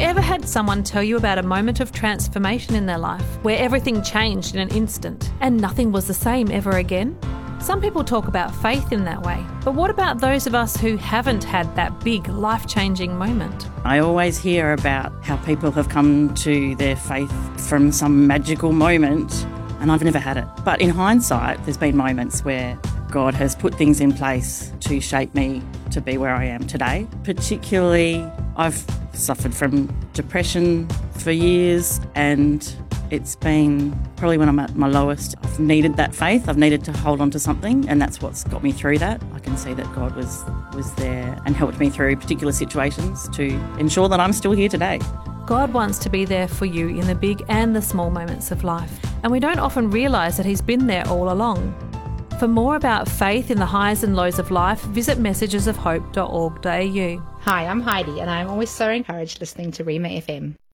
ever had someone tell you about a moment of transformation in their life where everything changed in an instant and nothing was the same ever again? Some people talk about faith in that way, but what about those of us who haven't had that big life-changing moment? I always hear about how people have come to their faith from some magical moment, and I've never had it. But in hindsight, there's been moments where God has put things in place to shape me to be where I am today. Particularly, I've suffered from depression for years, and it's been probably when I'm at my lowest. I've needed that faith. I've needed to hold on to something, and that's what's got me through that. I can see that God was there and helped me through particular situations to ensure that I'm still here today. God wants to be there for you in the big and the small moments of life, and we don't often realise that He's been there all along. For more about faith in the highs and lows of life, visit messagesofhope.org.au. Hi, I'm Heidi, and I'm always so encouraged listening to Rima FM.